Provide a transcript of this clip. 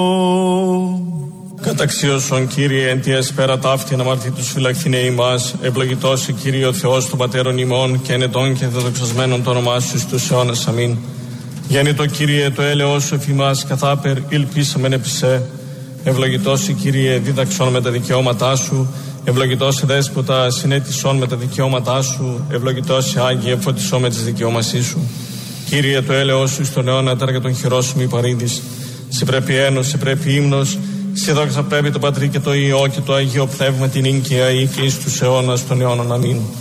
Καταξίωσον Κύριε εν τη εσπέρα ταύτην αμαρτήτους φυλαχθήνε ημάς, ευλογητός Κύριε ο Θεός των πατέρων ημών και ενετών και δεδοξασμένων το όνομά σου στους αιώνας. Αμήν. Γέννητο Κύριε το έλεος σου εφημάς καθάπερ ήλπισαμεν επισέ, ευλογητός Κύριε δίδαξον με τα δικαιώματά σου, ευλογητός Δέσποτα συνέτησον με τα δικαιώματά σου, ευλογητός Άγιε φωτισό με τις δικαιώμασή σου. Κύριε το έλεος σου στον αιώνα τάργα των χειρός σου μη παρήδεις, σε πρέπει ένος, σε πρέπει ύμνος, σε δόξα πρέπει το Πατρί και το Υιό και το Αγίο Πνεύμα την ίγκαια ή και εις τους αιώνας των αιώνων. Αμήν.